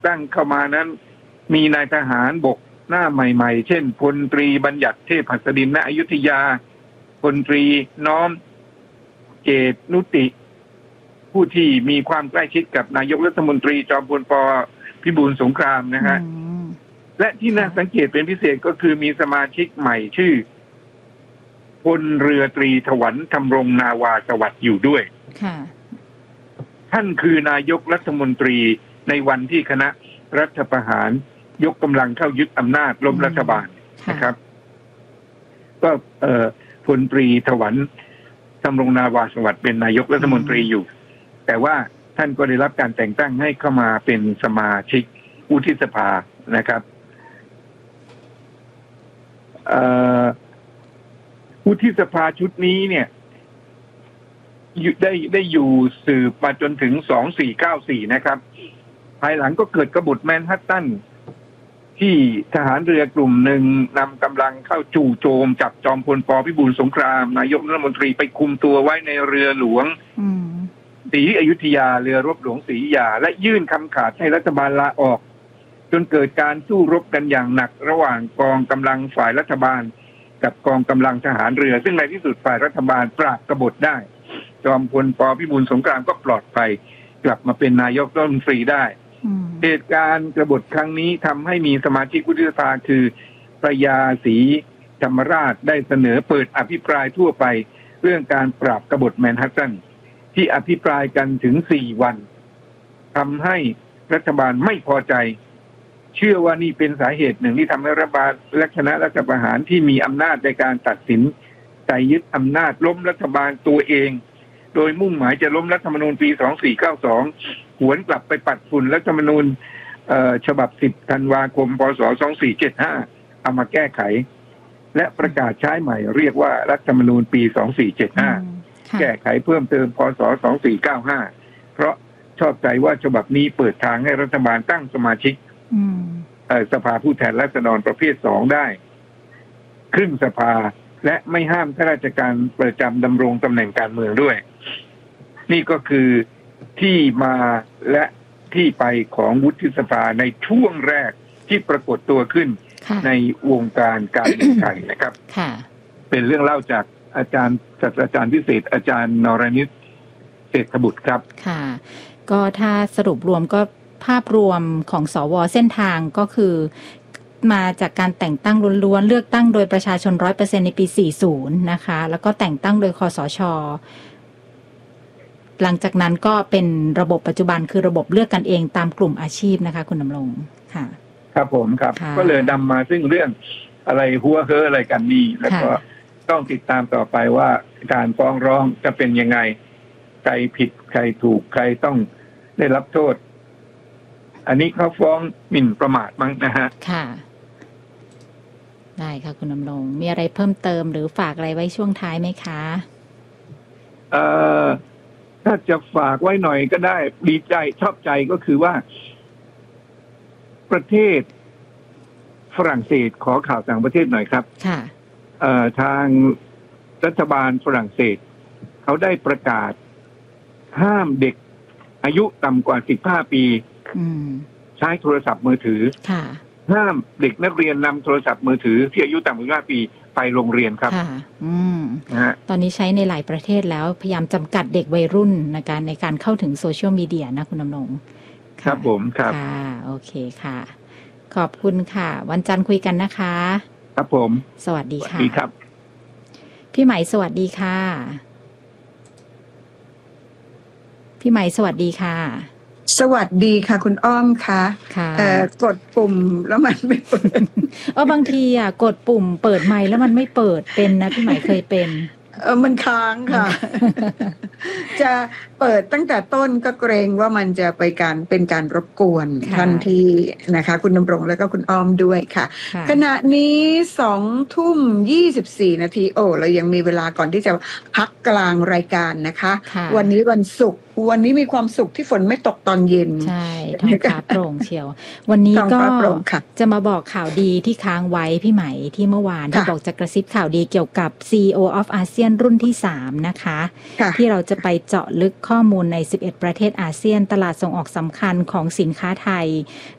ตั้งเข้ามานั้นมีนายทหารบกหน้าใหม่ๆเช่นพลตรีบัญญัติเทพหัสดินณอยุธยาพลตรีน้อมเกตนุติผู้ที่มีความใกล้ชิดกับนายกรัฐมนตรีจอมพลป.พิบูลสงครามนะฮะและที่น่าสังเกตเป็นพิเศษก็คือมีสมาชิกใหม่ชื่อพลเรือตรีถวันธำรงนาวาสวัสดิ์อยู่ด้วยท่านคือนายกรัฐมนตรีในวันที่คณะรัฐประหารยกกำลังเข้ายึดอำนาจล้มรัฐบาลนะครับก็พลตรีถวันธำรงนาวาสวัสดิ์เป็นนายกรัฐมนตรีอยู่แต่ว่าท่านก็ได้รับการแต่งตั้งให้เข้ามาเป็นสมาชิกวุฒิสภานะครับวุฒิสภาชุดนี้เนี่ยได้อยู่สืบมาจนถึง2494นะครับภายหลังก็เกิดกบฏแมนฮัตตันที่ทหารเรือกลุ่มหนึ่งนำกำลังเข้าจู่โจมจับจอมพลป.พิบูลสงครามนายกรัฐมนตรีไปคุมตัวไว้ในเรือหลวงศรีอยุธยาเรือรบหลวงศรีอยุธยาและยื่นคำขาดให้รัฐบาลลาออกจนเกิดการสู้รบกันอย่างหนักระหว่างกองกำลังฝ่ายรัฐบาลกับกองกำลังทหารเรือซึ่งในที่สุดฝ่ายรัฐบาลปราบกบฏได้จอมพลป.พิบูลสงครามก็ปลอดภัยกลับมาเป็นนายกรัฐมนตรีได้เหตุการณ์กบฏครั้งนี้ทำให้มีสมาชิกวุฒิสภาคือพระยาศรีธรรมราชได้เสนอเปิดอภิปรายทั่วไปเรื่องการปราบกบฏแมนฮัตตันที่อภิปรายกันถึง4 วันทำให้รัฐบาลไม่พอใจเชื่อว่านี่เป็นสาเหตุหนึ่งที่ทำให้รัฐบาลและคณะรัฐประหารที่มีอำนาจในการตัดสินใจยึดอำนาจล้มรัฐบาลตัวเองโดยมุ่งหมายจะล้มรัฐธรรมนูญปี2492หวนกลับไปปัดฝุ่นรัฐธรรมนูญฉบับ10 ธันวาคม พ.ศ. 2475เอามาแก้ไขและประกาศใช้ใหม่เรียกว่ารัฐธรรมนูญปี2475แก้ไขเพิ่มเติมพ.ศ. 2495เพราะชอบใจว่าฉบับนี้เปิดทางให้รัฐบาลตั้งสมาชิกสภาผู้แทนราษฎรประเภท2ได้ครึ่งสภาและไม่ห้ามข้าราชการประจำดำรงตำแหน่งการเมืองด้วยนี่ก็คือที่มาและที่ไปของวุฒิสภาในช่วงแรกที่ปรากฏตัวขึ้นในวงการการเมืองไทยนะครับเป็นเรื่องเล่าจากอาจารย์ศาสตราจารย์พิเศษอาจารย์นรณิตเศรษฐบุตรครับค่ะก็ถ้าสรุปรวมก็ภาพรวมของสว.เส้นทางก็คือมาจากการแต่งตั้งล้วนๆเลือกตั้งโดยประชาชน 100% ในปี40นะคะแล้วก็แต่งตั้งโดยคสช.หลังจากนั้นก็เป็นระบบปัจจุบันคือระบบเลือกกันเองตามกลุ่มอาชีพนะคะคุณดำรงค่ะครับผมครับก็เลยนำมาซึ่งเรื่องอะไรหัวเฮ้ออะไรกันนี่แล้วก็ต้องติดตามต่อไปว่าการฟ้องร้องจะเป็นยังไงใครผิดใครถูกใครต้องได้รับโทษอันนี้เขาฟ้องหมิ่นประมาทมั้งนะฮะค่ะได้ค่ะคุณดำรงมีอะไรเพิ่มเติมหรือฝากอะไรไว้ช่วงท้ายไหมคะถ้าจะฝากไว้หน่อยก็ได้ดีใจชอบใจก็คือว่าประเทศฝรั่งเศสขอข่าวต่างประเทศหน่อยครับค่ะทางรัฐบาลฝรั่งเศสเขาได้ประกาศห้ามเด็กอายุต่ำกว่า15 ปีใช้โทรศัพท์มือถือห้ามเด็กนักเรียนนำโทรศัพท์มือถือที่อายุต่ำกว่า15 ปีไปโรงเรียนครับตอนนี้ใช้ในหลายประเทศแล้วพยายามจำกัดเด็กวัยรุ่นในการเข้าถึงโซเชียลมีเดียนะคุณดำรงครับผมครับค่ะโอเคค่ะขอบคุณค่ะวันจันทร์คุยกันนะคะครับผมสวัสดีค่ะสวัสดีครับพี่ไหมสวัสดีค่ะพี่ไหมสวัสดีค่ะสวัสดีค่ะคุณอ้อมค่ะกดปุ่มแล้วมันไม่เปิดบางทีกดปุ่มเปิดไมค์แล้วมันไม่เปิดเป็นนะพี่ไหมเคยเป็นมันค้างค่ะ จะเปิดตั้งแต่ต้นก็เกรงว่ามันจะเป็นการรบกวนท่านที่นะคะคุณดำรงแล้วก็คุณอ้อมด้วยค่ะขณะนี้20:24 นาทีเรายังมีเวลาก่อนที่จะพักกลางรายการนะคะวันนี้วันศุกร์วันนี้มีความสุขที่ฝนไม่ตกตอนเย็นใช่ท้องฟ้าโปร่งเชียววันนี้ก็จะมาบอกข่าวดีที่ค้างไว้พี่ไหมที่เมื่อวานที่บอกจะกระซิบข่าวดีเกี่ยวกับ CEO of ASEAN รุ่นที่3นะคะที่เราจะไปเจาะลึกข้อมูลใน11ประเทศอาเซียนตลาดส่งออกสำคัญของสินค้าไทย